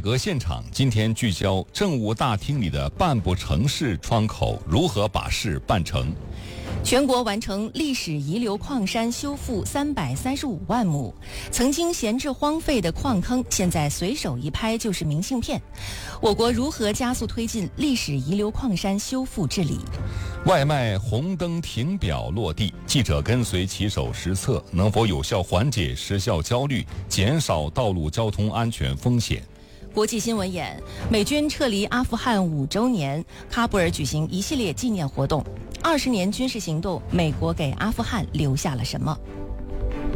革现场今天聚焦政务大厅里的办不成事窗口如何把事办成。 全国完成历史遗留矿山修复335万亩，曾经闲置荒废的矿坑，现在随手一拍就是明信片。我国如何加速推进历史遗留矿山修复治理？ 外卖红灯停表落地，记者跟随骑手实测，能否有效缓解时效焦虑，减少道路交通安全风险？ 国际新闻眼：美军撤离阿富汗5周年，喀布尔举行一系列纪念活动。20年军事行动，美国给阿富汗留下了什么？